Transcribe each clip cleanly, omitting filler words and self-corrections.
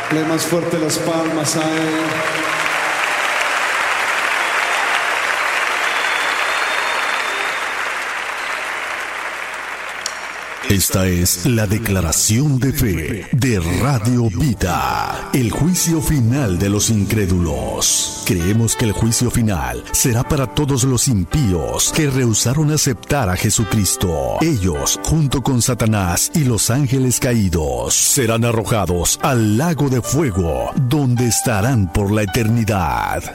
Le más fuerte las palmas a Él. Esta es la declaración de fe de Radio Vida, el juicio final de los incrédulos. Creemos que el juicio final será para todos los impíos que rehusaron aceptar a Jesucristo. Ellos, junto con Satanás y los ángeles caídos, serán arrojados al lago de fuego, donde estarán por la eternidad.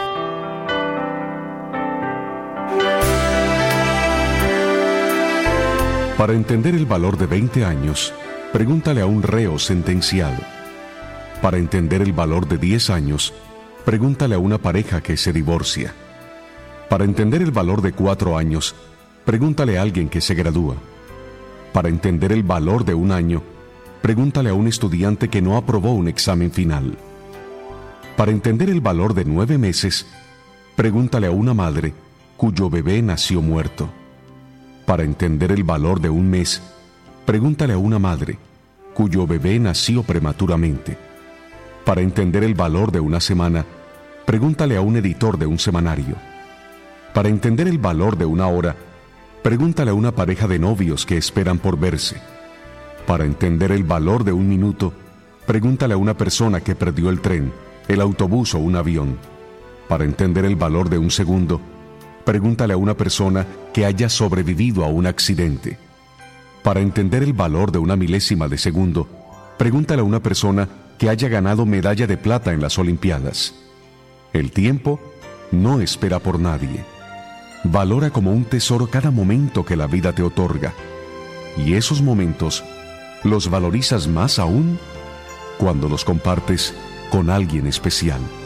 Para entender el valor de 20 años, pregúntale a un reo sentenciado. Para entender el valor de 10 años, pregúntale a una pareja que se divorcia. Para entender el valor de 4 años, pregúntale a alguien que se gradúa. Para entender el valor de 1 año, pregúntale a un estudiante que no aprobó un examen final. Para entender el valor de 9 meses, pregúntale a una madre cuyo bebé nació muerto. Para entender el valor de 1 mes, pregúntale a una madre cuyo bebé nació prematuramente. Para entender el valor de 1 semana, pregúntale a un editor de un semanario. Para entender el valor de 1 hora, pregúntale a una pareja de novios que esperan por verse. Para entender el valor de 1 minuto, pregúntale a una persona que perdió el tren, el autobús o un avión. Para entender el valor de 1 segundo, pregúntale a una persona que haya sobrevivido a un accidente. Para entender el valor de 1 milésima de segundo, pregúntale a una persona que haya ganado medalla de plata en las Olimpiadas. El tiempo no espera por nadie. Valora como un tesoro cada momento que la vida te otorga. Y esos momentos los valorizas más aún cuando los compartes con alguien especial.